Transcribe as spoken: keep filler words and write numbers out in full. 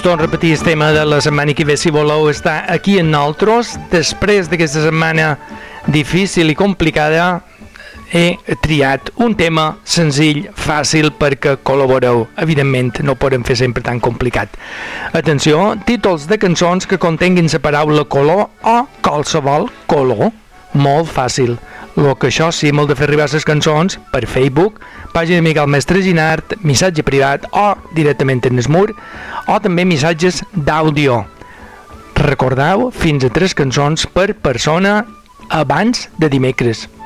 Us torno a repetir el tema de la setmana que ve, si voleu estar aquí en nosaltres. Després d'aquesta setmana difícil i complicada, he triat un tema senzill, fàcil, perquè col·laboreu. Evidentment, no ho podem fer sempre tan complicat. Atenció, títols de cançons que contenguin la paraula color o qualsevol color. Molt fàcil. El que això sí, m'ho de fer arribar les cançons per Facebook, pàgina de Miquel Mestre Ginart, missatge privat o directament en el mur, o també missatges d'àudio. Recordeu, fins a tres cançons per persona abans de dimecres.